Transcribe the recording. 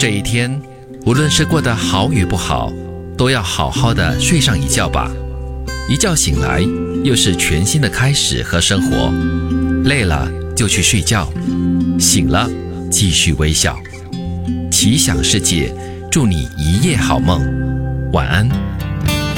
这一天，无论是过得好与不好，都要好好的睡上一觉吧。一觉醒来，又是全新的开始和生活。累了就去睡觉，醒了继续微笑。奇想世界，祝你一夜好梦，晚安。